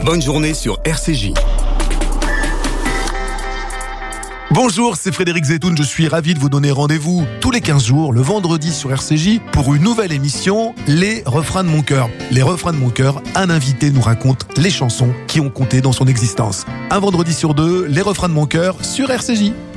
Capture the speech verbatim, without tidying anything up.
Bonne journée sur R C J. Bonjour, c'est Frédéric Zetoun, je suis ravi de vous donner rendez-vous tous les quinze jours, le vendredi sur R C J, pour une nouvelle émission, Les Refrains de mon cœur. Les Refrains de mon cœur, un invité nous raconte les chansons qui ont compté dans son existence. Un vendredi sur deux, Les Refrains de mon cœur sur R C J.